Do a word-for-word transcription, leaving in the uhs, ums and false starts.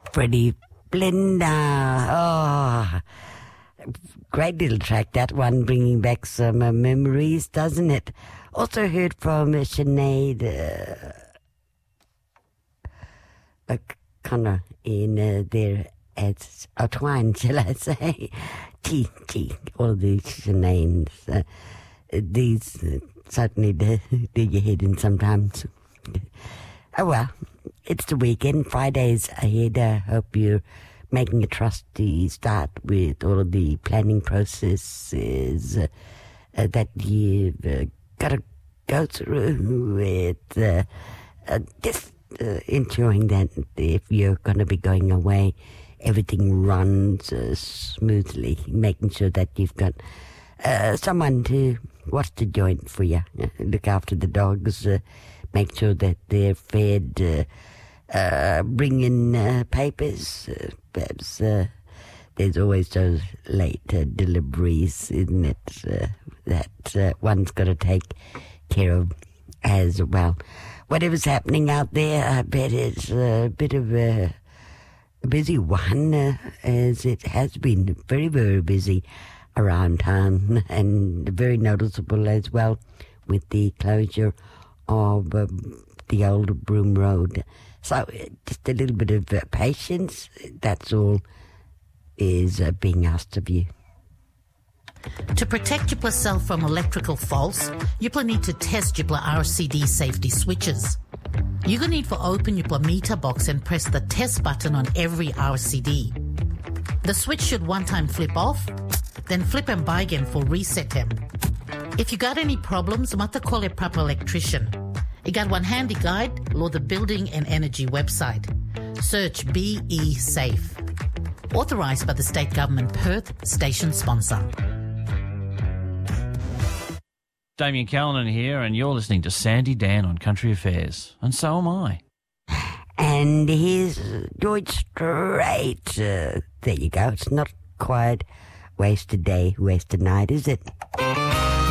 Freddie Blinda. Oh, great little track, that one, bringing back some uh, memories, doesn't it? Also heard from uh, Sinead uh, O'Connor in uh, there as O'Twine, shall I say? T, T, all these Sineads. Uh, these uh, certainly do, do your head in sometimes. Oh well, it's the weekend. Friday's ahead. I hope you're making a trusty start with all of the planning processes uh, uh, that you've uh, got to go through with uh, uh, just uh, ensuring that if you're going to be going away, everything runs uh, smoothly, making sure that you've got uh, someone to watch the joint for you, uh, look after the dogs, uh, make sure that they're fed, uh, Uh, bring in uh, papers. Uh, perhaps uh, there's always those late uh, deliveries, isn't it? Uh, that uh, one's got to take care of as well. Whatever's happening out there, I bet it's a bit of a, a busy one, uh, as it has been very, very busy around town, and very noticeable as well with the closure of um, the old Broome Road. So just a little bit of uh, patience, that's all is uh, being asked of you. To protect yourself from electrical faults, you need to test your R C D safety switches. You need to open your meter box and press the test button on every R C D. The switch should one time flip off, then flip and buy again for reset them. If you got any problems, you must call a proper electrician. You got one handy guide, or the Building and Energy website. Search B E Safe. Authorised by the State Government Perth, station sponsor. Damien Callanan here, and you're listening to Sandy Dan on Country Affairs. And so am I. And here's George Strait. Uh, there you go. It's not quite wasted day, wasted night, is it?